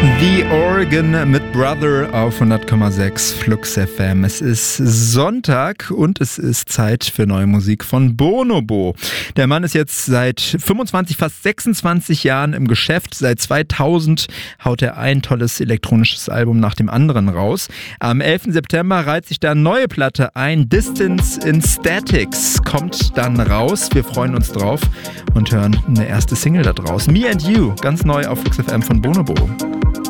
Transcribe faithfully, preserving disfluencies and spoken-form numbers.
The Organ mit Brother auf hundert Komma sechs Flux F M. Es ist Sonntag und es ist Zeit für neue Musik von Bonobo. Der Mann ist jetzt seit fünfundzwanzig, fast sechsundzwanzig Jahren im Geschäft. Seit zweitausend haut er ein tolles elektronisches Album nach dem anderen raus. Am elften September reiht sich da eine neue Platte ein. Distance in Statics kommt dann raus. Wir freuen uns drauf und hören eine erste Single da draus. Me and You, ganz neu auf Flux F M von Bonobo.